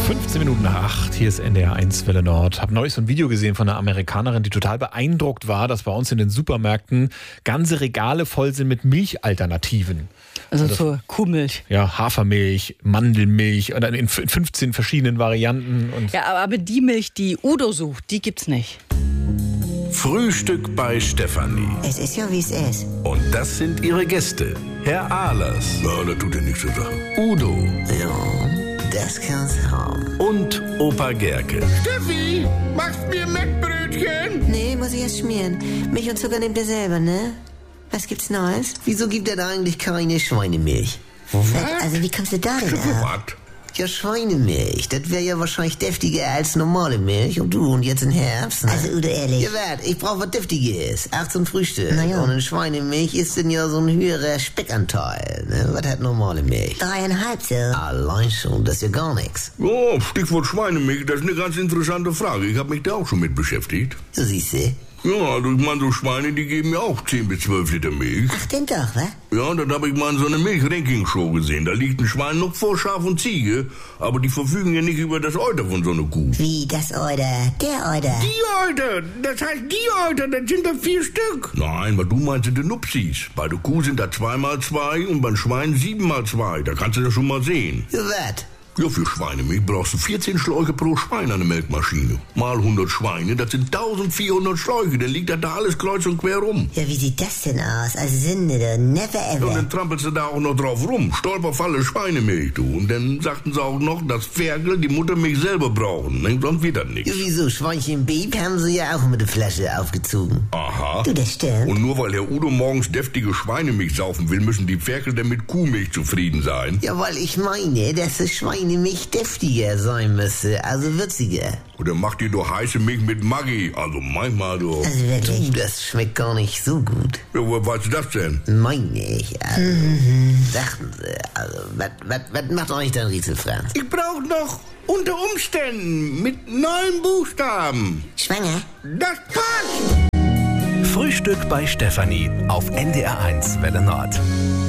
15 Minuten nach 8, hier ist NDR 1 Welle Nord. Hab neulich so ein Video gesehen von einer Amerikanerin, die total beeindruckt war, dass bei uns in den Supermärkten ganze Regale voll sind mit Milchalternativen. Also zur Kuhmilch. Ja, Hafermilch, Mandelmilch und dann in 15 verschiedenen Varianten. Und Ja, aber die Milch, die Udo sucht, die gibt's nicht. Frühstück bei Stefanie. Es ist ja, wie es ist. Und das sind ihre Gäste. Herr Ahlers. Ja, das tut ja nichts zur Sache. Udo. Ja, das kann's haben. Und Opa Gerke. Steffi, machst mir Mettbrötchen? Nee, muss ich erst schmieren. Milch und Zucker nehmt ihr selber, ne? Was gibt's Neues? Wieso gibt er da eigentlich keine Schweinemilch? Was? Also, wie kommst du da denn Für ab? was? Ja, Schweinemilch. Das wäre ja wahrscheinlich deftiger als normale Milch. Und du, und jetzt im Herbst, ne? Also, Udo, ehrlich. Ja, warte, ich brauch was Deftiges. Auch zum Frühstück. Naja. Und in Schweinemilch ist denn ja so ein höherer Speckanteil, ne? Was hat normale Milch? 3,5 so. Allein schon, das ist ja gar nichts. Oh, Stichwort Schweinemilch, das ist eine ganz interessante Frage. Ich habe mich da auch schon mit beschäftigt. So siehst du. Ja, also ich meine, so Schweine, die geben ja auch 10 bis 12 Liter Milch. Ach, denn doch, wa? Ja, dann habe ich mal in so einer Milch-Ranking-Show gesehen. Da liegt ein Schwein noch vor Schaf und Ziege, aber die verfügen ja nicht über das Euter von so einer Kuh. Wie das Euter? Der Euter? Die Euter, das heißt die Euter, das sind da 4 Stück. Nein, was du meinst, sind die Nupsis. Bei der Kuh sind da 2x2 und beim Schwein 7x2. Da kannst du das schon mal sehen. Ja, was? Ja, für Schweinemilch brauchst du 14 Schläuche pro Schwein an der Melkmaschine. Mal 100 Schweine, das sind 1400 Schläuche. Dann liegt da alles kreuz und quer rum. Ja, wie sieht das denn aus? Also Sünde, never Und ever. dann trampelst du da auch noch drauf rum. Stolperfalle Schweinemilch, du. Und dann sagten sie auch noch, dass Ferkel die Muttermilch selber brauchen. Ne? Sonst wird das nichts. Ja, wieso? Schweinchen Beep haben sie ja auch mit der Flasche aufgezogen. Aha. Du, das stimmt. Und nur weil Herr Udo morgens deftige Schweinemilch saufen will, müssen die Ferkel dann mit Kuhmilch zufrieden sein. Ja, weil ich meine, dass die Schweinemilch deftiger sein müsste, also würziger. Oder macht ihr doch heiße Milch mit Maggi. Also manchmal doch. Also wirklich. Das schmeckt gar nicht so gut. Ja, woher weißt du das denn? Meine ich, also, sagten sie, also, was macht euch denn Rätsel, Franz? Ich brauche noch unter Umständen mit 9 Buchstaben. Schwanger? Das passt! Frühstück bei Stefanie auf NDR 1 Welle Nord.